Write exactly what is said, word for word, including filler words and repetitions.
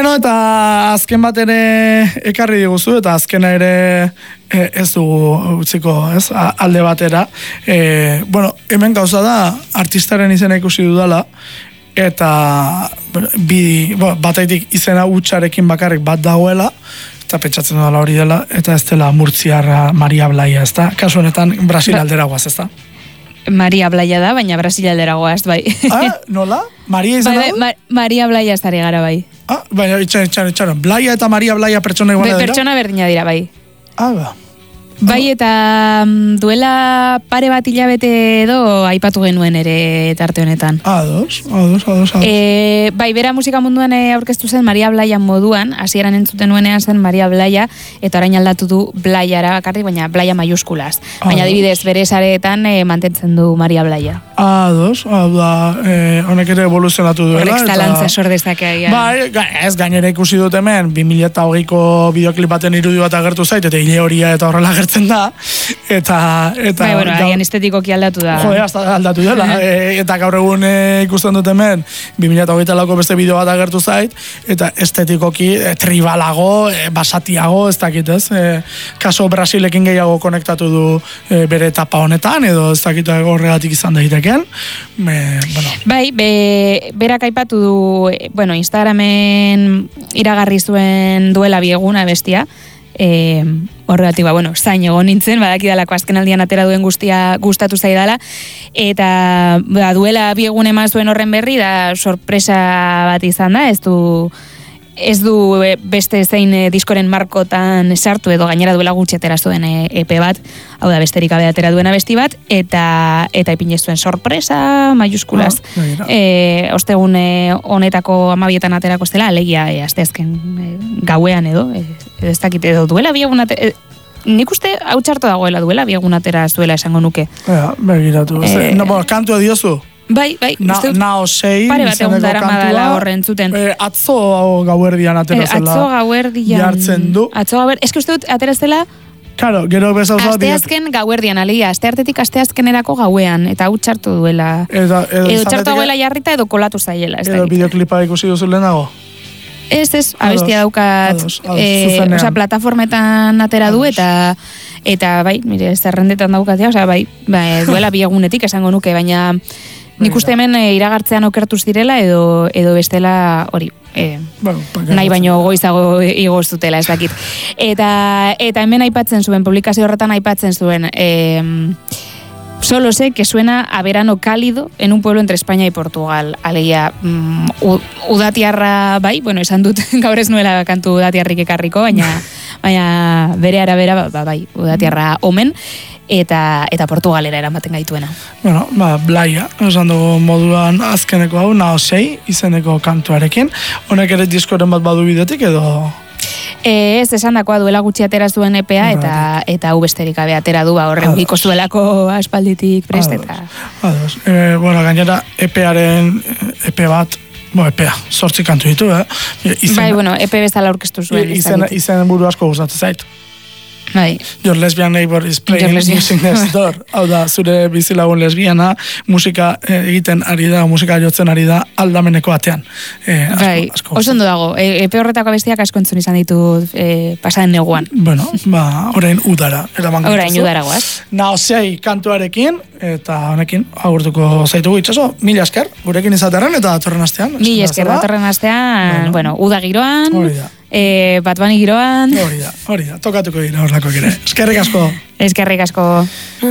Bueno, eta azken bat ere ekarri diguzu, eta azkena ere e, ez dugu utziko, ez, alde batera. E, bueno, hemen gauza da, artistaren izena ikusi dudala, eta bi, bo, bataitik izena utxarekin bakarrik bat dagoela, eta pentsatzen dela hori dela, eta ez dela Murtziarra Maria Blaia, ez da? Kasu honetan, Brasil aldera guaz, ez da? Maria Blaia da, baina Brasil aldera guaz, bai. Ah, nola? Maria izan bai, bai, Maria Blaia ez dara gara, bai. Ah, baina, itxan, itxan, itxan, Blaia eta Maria Blaia pertsona iguana dira? Pertsona berdina dira, bai. Ah, ba. Bai, eta duela pare bat hilabete edo aipatu genuen ere tarte honetan. Ados, ados, ados, ados. E, bai, bera musika munduan aurkeztu zen Maria Blaia moduan, hasieran entzuten nuenean zen Maria Blaia, eta orain aldatu du Blaiara bakarrik, baina Blaia maiuskulaz. Baina adibidez, bere sareetan e, mantentzen du Maria Blaia. Ados, hau da, e, honek ere evoluzionatu duela. Horrek zalantza sordezak egia. Bai, ez gainera ikusi dut hemen, bi mila hogeiko bideoklip baten irudi bat agertu zait, eta hile horia eta horrela agertzen da, eta... eta bai, bueno, haien estetikoki aldatu da. Jode, hasta aldatu dela, e, eta gaur egun e, ikusten dut hemen, bi mila hogeita lauko beste bideo bat agertu zait, eta estetikoki e, tribalago, e, basatiago, ez dakit ez, e, kaso Brasilekin gehiago konektatu du e, bere etapa honetan, edo ez dakit horregatik izan daiteken. Me, bueno. Bai, be, berak aipatu du, bueno, Instagramen iragarri zuen duela bieguna bestia, E, horregatik, ba, bueno, zain egon nintzen, badakidalako azken aldian atera duen guztia gustatu zaidala, eta ba, duela biegun eman zuen horren berri, da sorpresa bat izan da, ez du ez du beste zein diskoren markotan sartu, edo gainera duela gutxi atera zuen E P bat, hau da besterik gabe atera duena besti bat, eta eta ipinez zuen sorpresa maiuskulaz. Ah, e, ostegun honetako amabietan aterako zela, alegia e, asteazken e, gauean edo, e, edo ez dakit edo duela biegun atera, e, nik uste hau txarto dagoela duela biegun atera zuela esango nuke. Ja, begiratu. E, no, bo, kantua diozu? Bai, bai. Na, nao sei, pare bat egun dara madala horren zuten. E, atzo gauerdian atera zela. Atzo gauerdian. Jartzen du. Atzo gauerdian. Ez que uste dut atera zela... Claro, gero bezauza... Asteazken gauerdian, alegia. Asteartetik asteazkenerako gauean. Eta hau txartu duela. Eta, edo edo txartu duela jarrita edo kolatu zaiela. Edo bideoklipa ikusi duzu lehenago? Ez, ez. Abestia daukat. Ados, ados, e, oza, plataformetan atera du eta... Eta, bai, mire, zerrendetan daukatia. Oza, bai, bai, duela biegunetik esango nuke, baina... Nik uste hemen e, iragartzean okertuz direla edo edo bestela hori, e, bueno, nahi baino goizago igoz dutela, ez dakit. Eta, eta hemen aipatzen zuen, publikazio horretan aipatzen zuen, e, solo sé que suena a verano cálido en un pueblo entre España y Portugal. Alegia, mm, udatiarra bai, bueno, esan dut gaur ez nuela kantu udatiarrik ekarriko, baina, baina bere arabera, ba, bai, udatiarra omen. Eta eta Portugalera eramaten gaituena. Bueno, ba, Blaia, esan dugu moduan azkeneko hau, nao sei, izeneko kantuarekin. Honek ere diskoren bat badu bidetik edo... E, ez, esan dakoa duela gutxi atera zuen E P A, eta, eta hau besterik gabe atera du, ba, horren biko zuelako aspalditik prest, eta... Ados, e, bueno, gainera E P A-ren E P bat, bo, E P A, sortzi kantu ditu, eh? Izen, bai, bueno, E P bezala aurkeztu zuen. Izen, izen buru asko gustatzen zait. Bai. Your lesbian neighbor is playing music next door. Hau da, zure bizilagun lesbiana musika egiten ari da, musika jotzen ari da aldameneko batean. Eh, asko, bai, asko oso ondo dago. E, epe horretako bestiak asko entzun izan ditut e, pasaren neguan. Bueno, ba, orain udara. Orain udara guaz. Nao sei kantuarekin, eta honekin agurtuko zaitugu itxaso. Mila esker, gurekin izaterren eta datorren astean. Mila esker, datorren astean, bueno, uda giroan. Hori da. E, bat bani giroan. Hori da, hori da, tokatuko dira horlakoak ere. Eskerrik asko. Eskerrik asko.